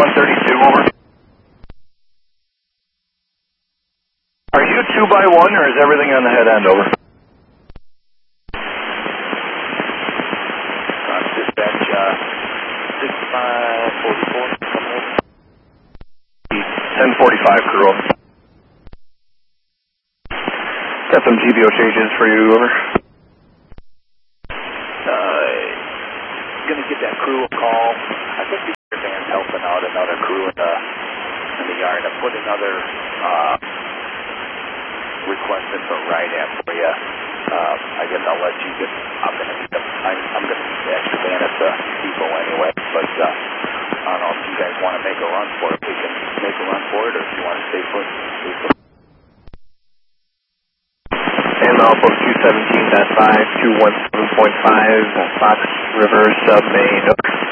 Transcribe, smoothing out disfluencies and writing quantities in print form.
132, over. Are you 2x1 or is everything on the head end, over? Dispatch 6544. 1045 crew, over. Got some GBO changes for you, over. Gonna get that crew a call. I think the van's helping out another crew in the yard. I put another request in for ride-app for you. I guess I'll let you get. I'm gonna dispatch the van at the depot anyway. But I don't know if you guys want to make a run for it. We can make a run for it, or if you want to stay put. And also 217.5, 217.5, Fox River, Sub Main.